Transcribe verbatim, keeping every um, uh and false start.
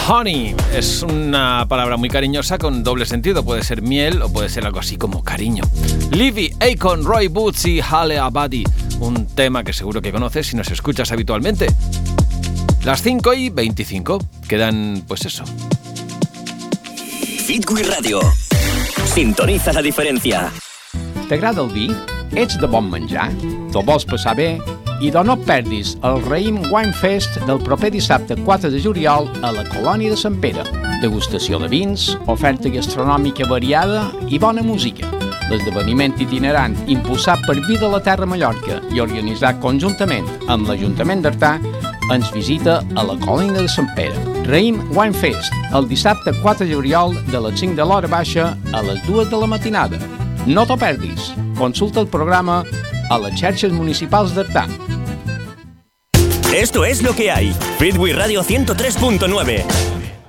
Honey es una palabra muy cariñosa con doble sentido. Puede ser miel o puede ser algo así como cariño. Livy, Akon, Roy Boots y Halle Abadi. Un tema que seguro que conoces si nos escuchas habitualmente. Las cinco y veinticinco. Quedan, pues eso. Fitwi Radio. Sintoniza la diferència. T'agrada el vi? Ets de bon menjar? Te'l vols passar bé? I doncs no et perdis el Raïm Wine Fest del proper dissabte quatre de juliol a la Colònia de Sant Pere. Degustació de vins, oferta gastronòmica variada i bona música. L'esdeveniment itinerant impulsat per Vi de la Terra Mallorca i organitzat conjuntament amb l'Ajuntament d'Artà ens visita a la Colònia de Sant Pere. Raïm Wine Fest, el dissabte quatre de juliol de les cinc de l'hora baixa a les dues de la matinada. No t'ho perdis. Consulta el programa a las xarxes municipals d'Artà. Esto es lo que hay. Fitwi Radio ciento tres punto nueve.